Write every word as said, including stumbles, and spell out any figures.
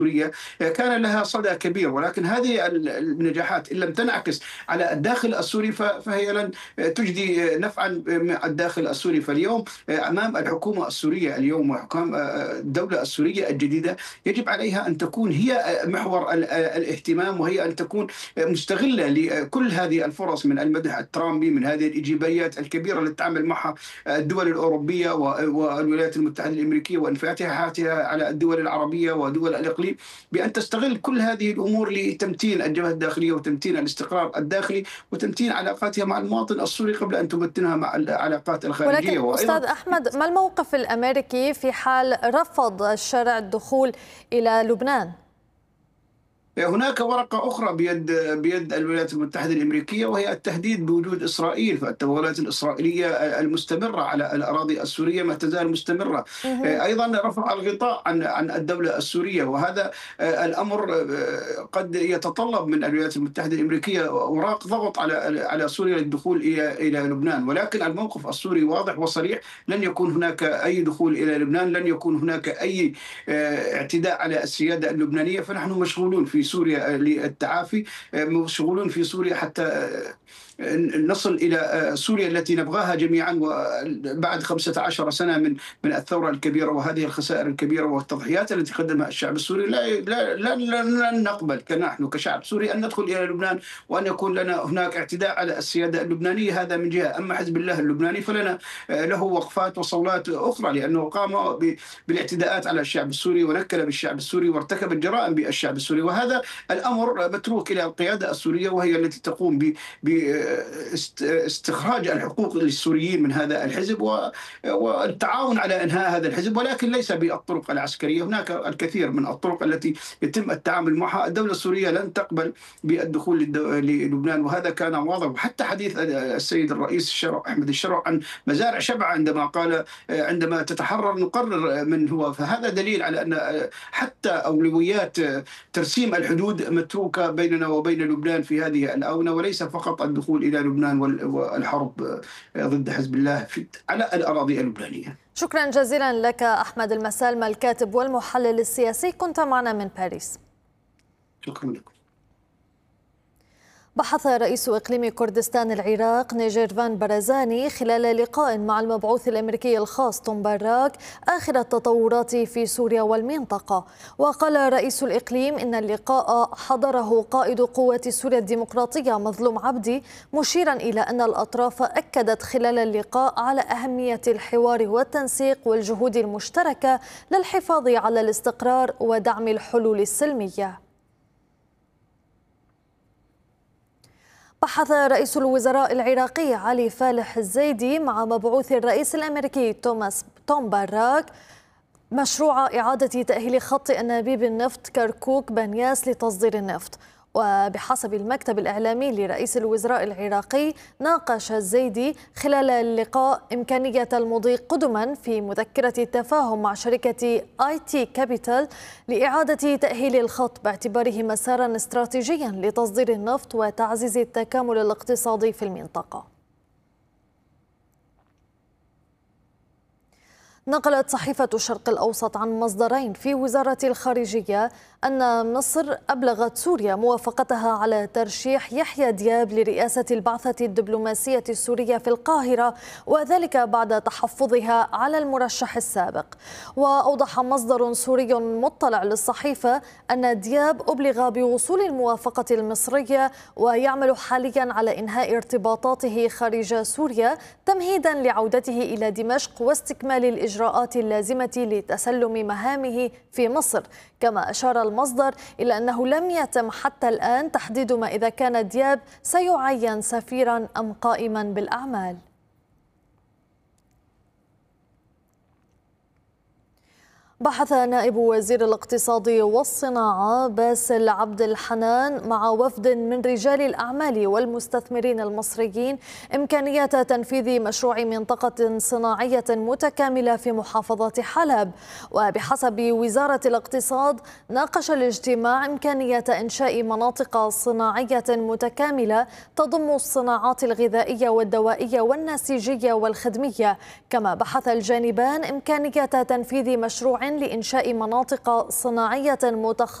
سوريا كان لها صدى كبير، ولكن هذه النجاحات إن لم تنعكس على الداخل السوري فهي لن تجدي نفعا مع الداخل السوري. فاليوم أمام الحكومة السورية اليوم وحكام الدولة السورية الجديدة يجب عليها أن تكون هي محور الاهتمام، وهي أن تكون مستغلة لكل هذه الفرص من المدح الترامبي، من هذه الإيجابيات الكبيرة التي تعمل معها الدول الأوروبية والولايات المتحدة الأمريكية وانفتاحاتها على الدول العربية ودول الإقليم، بأن تستغل كل هذه الأمور لتمتين الجبهة الداخلية وتمتين الاستقرار الداخلي وتمتين علاقاتها مع المواطن السوري قبل أن تمتنها مع العلاقات الخارجية. ولكن أستاذ أحمد، ما الموقف الأمريكي في حال رفض الشرع الدخول إلى لبنان؟ هناك ورقة أخرى بيد بيد الولايات المتحدة الأمريكية، وهي التهديد بوجود إسرائيل، فالتوغلات الإسرائيلية المستمرة على الأراضي السورية ما تزال مستمرة. أيضا رفع الغطاء عن عن الدولة السورية، وهذا الأمر قد يتطلب من الولايات المتحدة الأمريكية أوراق ضغط على على سوريا للدخول إلى إلى لبنان. ولكن الموقف السوري واضح وصريح، لن يكون هناك أي دخول إلى لبنان، لن يكون هناك أي اعتداء على السيادة اللبنانية. فنحن مشغولون في سوريا للتعافي، مشغولون في سوريا حتى نصل إلى سوريا التي نبغاها جميعا، وبعد خمسة عشر سنة من من الثورة الكبيرة وهذه الخسائر الكبيرة والتضحيات التي قدمها الشعب السوري. لا لا لن نقبل نحن كشعب سوري أن ندخل إلى لبنان وأن يكون لنا هناك اعتداء على السيادة اللبنانية. هذا من جهة. أما حزب الله اللبناني فلنا له وقفات وصولات أخرى، لأنه قام بالاعتداءات على الشعب السوري ونكل بالشعب السوري وارتكب الجرائم بالشعب السوري، وهذا الأمر متروك إلى القيادة السورية، وهي التي تقوم ب استخراج الحقوق للسوريين من هذا الحزب والتعاون على إنهاء هذا الحزب، ولكن ليس بالطرق العسكرية. هناك الكثير من الطرق التي يتم التعامل معها. الدولة السورية لن تقبل بالدخول للبنان، وهذا كان واضح. حتى حديث السيد الرئيس الشرع أحمد الشرع عن مزارع شبعة عندما قال عندما تتحرر نقرر من هو، فهذا دليل على أن حتى أولويات ترسيم الحدود متروكة بيننا وبين لبنان في هذه الآونة، وليس فقط الدخول إلى لبنان والحرب ضد حزب الله على الأراضي اللبنانية. شكرا جزيلا لك أحمد المسالمة، الكاتب والمحلل السياسي، كنت معنا من باريس. شكرا لكم. بحث رئيس إقليم كردستان العراق نيجير فان برزاني خلال لقاء مع المبعوث الأمريكي الخاص توم باراك آخر التطورات في سوريا والمنطقة. وقال رئيس الإقليم إن اللقاء حضره قائد قوات سوريا الديمقراطية مظلوم عبدي، مشيرا إلى أن الأطراف أكدت خلال اللقاء على أهمية الحوار والتنسيق والجهود المشتركة للحفاظ على الاستقرار ودعم الحلول السلمية. بحث رئيس الوزراء العراقي علي فالح الزيدي مع مبعوث الرئيس الأمريكي توماس توم باراك مشروع إعادة تأهيل خط أنابيب النفط كركوك بنياس لتصدير النفط. وبحسب المكتب الإعلامي لرئيس الوزراء العراقي، ناقش الزيدي خلال اللقاء إمكانية المضي قدما في مذكرة التفاهم مع شركة آي تي كابيتال لإعادة تأهيل الخط باعتباره مسارا استراتيجيا لتصدير النفط وتعزيز التكامل الاقتصادي في المنطقة. نقلت صحيفة الشرق الأوسط عن مصدرين في وزارة الخارجية أن مصر أبلغت سوريا موافقتها على ترشيح يحيى دياب لرئاسة البعثة الدبلوماسية السورية في القاهرة، وذلك بعد تحفظها على المرشح السابق. وأوضح مصدر سوري مطلع للصحيفة أن دياب أبلغ بوصول الموافقة المصرية ويعمل حاليا على إنهاء ارتباطاته خارج سوريا تمهيدا لعودته إلى دمشق واستكمال الإجراءات اللازمة لتسلم مهامه في مصر. كما أشار المصدر إلى أنه لم يتم حتى الآن تحديد ما إذا كان دياب سيعين سفيرا أم قائما بالأعمال. بحث نائب وزير الاقتصاد والصناعة باسل عبد الحنان مع وفد من رجال الأعمال والمستثمرين المصريين إمكانية تنفيذ مشروع منطقة صناعية متكاملة في محافظة حلب. وبحسب وزارة الاقتصاد، ناقش الاجتماع إمكانية إنشاء مناطق صناعية متكاملة تضم الصناعات الغذائية والدوائية والنسيجية والخدمية. كما بحث الجانبان إمكانية تنفيذ مشروع لإنشاء مناطق صناعية متخصصة